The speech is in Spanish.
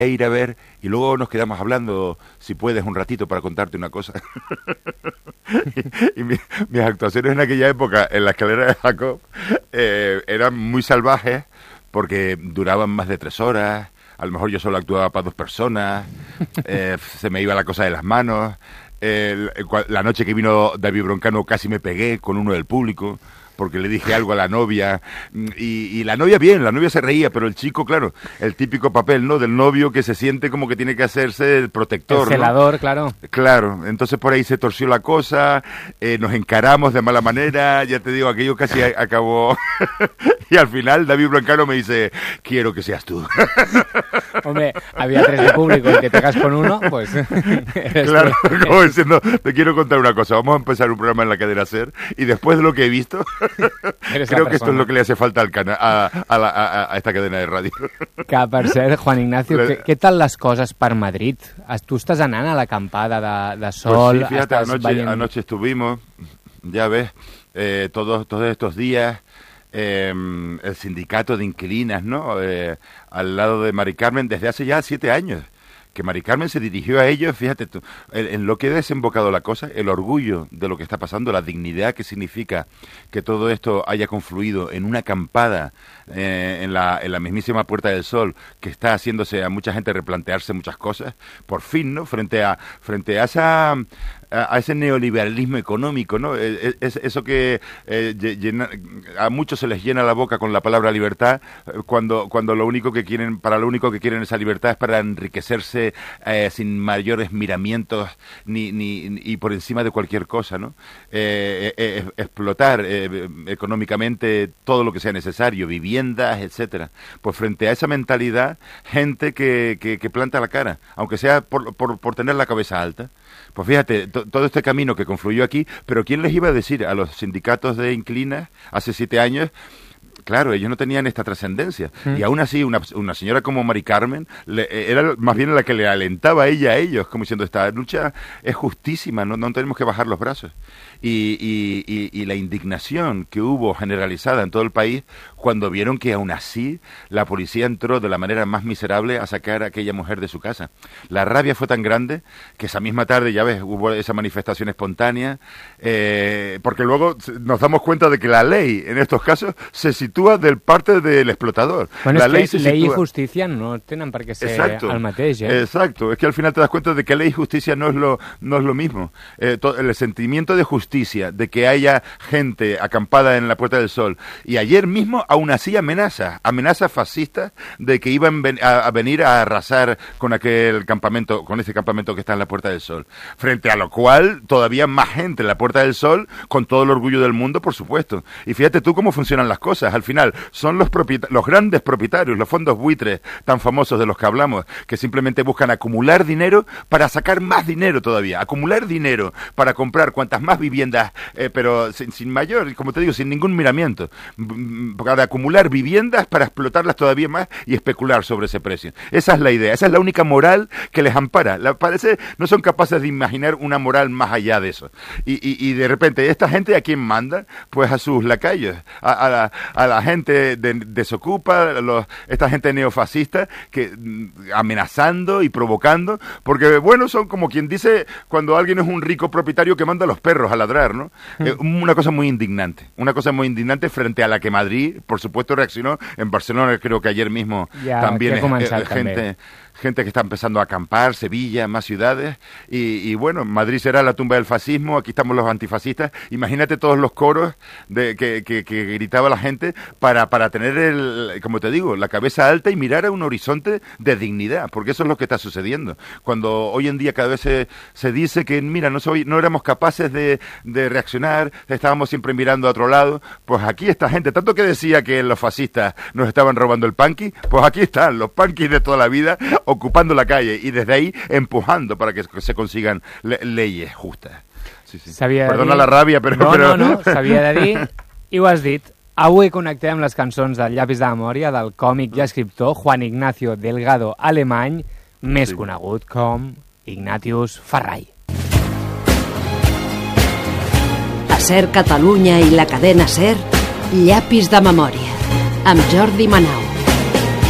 ir a ver y luego nos quedamos hablando, si puedes, un ratito para contarte una cosa. y mis actuaciones en aquella época en la escalera de Jacob eran muy salvajes porque duraban más de 3 horas. A lo mejor yo solo actuaba para 2 personas, se me iba la cosa de las manos. La noche que vino David Broncano casi me pegué con uno del público porque le dije algo a la novia y la novia bien, la novia se reía, pero el chico, claro, el típico papel, ¿no?, del novio que se siente como que tiene que hacerse el protector, el celador, ¿no? Claro. Claro, entonces por ahí se torció la cosa, nos encaramos de mala manera, ya te digo, aquello casi acabó y al final David Broncano me dice, quiero que seas tú. Hombre, había 3 de público y te pegas con uno, pues... Claro, como diciendo, te quiero contar una cosa, vamos a empezar un programa en la cadena SER y después de lo que he visto... Creo que esto es lo que le hace falta al a esta cadena de ràdio. Que, per cert, Juan Ignacio, què tal les coses per Madrid? Tu estàs anant a l'acampada de sol? Pues sí, fíjate, anoche estuvimos, ya ves, todos estos días, el sindicato de inquilinas, ¿no?, al lado de Mari Carmen desde hace ya 7 años. Que Mari Carmen se dirigió a ellos, fíjate tú, en lo que ha desembocado la cosa, el orgullo de lo que está pasando, la dignidad que significa que todo esto haya confluido en una acampada en la mismísima Puerta del Sol, que está haciéndose a mucha gente replantearse muchas cosas, por fin, ¿no?, frente a ese neoliberalismo económico, ¿no? Eso que a muchos se les llena la boca con la palabra libertad, cuando lo único que quieren esa libertad es para enriquecerse sin mayores miramientos ni por encima de cualquier cosa, ¿no? Explotar económicamente todo lo que sea necesario, viviendas, etcétera. Pues frente a esa mentalidad, gente que planta la cara, aunque sea por tener la cabeza alta. Pues fíjate, todo este camino que confluyó aquí, pero ¿quién les iba a decir a los sindicatos de inquilinas hace 7 años? Claro, ellos no tenían esta trascendencia. Y aún así, una señora como Mari Carmen era más bien la que le alentaba a ellos, como diciendo, esta lucha es justísima, no tenemos que bajar los brazos. Y la indignación que hubo generalizada en todo el país cuando vieron que aún así la policía entró de la manera más miserable a sacar a aquella mujer de su casa. La rabia fue tan grande que esa misma tarde, ya ves, hubo esa manifestación espontánea, porque luego nos damos cuenta de que la ley, en estos casos, se sitúa del parte del explotador. Bueno, la ley i justícia no tenen per què ser el mateix, Exacto, es que al final te das cuenta de que ley y justicia no es lo mismo. El sentimiento de justicia, de que haya gente acampada en la Puerta del Sol, y ayer mismo aún así amenazas fascistas de que iban a venir a arrasar con ese campamento que está en la Puerta del Sol. Frente a lo cual, todavía más gente en la Puerta del Sol, con todo el orgullo del mundo, por supuesto. Y fíjate tú cómo funcionan las cosas. Al final, son los grandes propietarios, los fondos buitres tan famosos de los que hablamos, que simplemente buscan acumular dinero para sacar más dinero todavía. Acumular dinero para comprar cuantas más viviendas, pero sin mayor, como te digo, sin ningún miramiento. Para acumular viviendas para explotarlas todavía más y especular sobre ese precio. Esa es la idea, esa es la única moral que les ampara. Parece no son capaces de imaginar una moral más allá de eso. Y de repente, ¿esta gente a quién manda? Pues a sus lacayos, a la gente de Desocupa, esta gente neofascista que amenazando y provocando, porque bueno, son como quien dice cuando alguien es un rico propietario que manda a los perros a ladrar, ¿no? Una cosa muy indignante frente a la que Madrid, por supuesto, reaccionó. En Barcelona creo que ayer mismo también gente que está empezando a acampar, Sevilla, más ciudades, y bueno, Madrid será la tumba del fascismo, aquí estamos los antifascistas. Imagínate todos los coros que gritaba la gente para tener, como te digo, la cabeza alta y mirar a un horizonte de dignidad, porque eso es lo que está sucediendo. Cuando hoy en día cada vez se dice que, mira, no éramos capaces de reaccionar, estábamos siempre mirando a otro lado, pues aquí esta gente, tanto que decía que los fascistas nos estaban robando el punky, pues aquí están los punkis de toda la vida ocupando la calle y desde ahí empujando para que se consigan leyes justas. Sí. Perdona la ràbia, però... No, s'havia de dir, i ho has dit. Avui connectem amb les cançons del Llapis de Memòria del còmic i escriptor Juan Ignacio Delgado Alemany, més conegut com Ignatius Farray. A SER Catalunya i la cadena SER, Llapis de Memòria, amb Jordi Manau.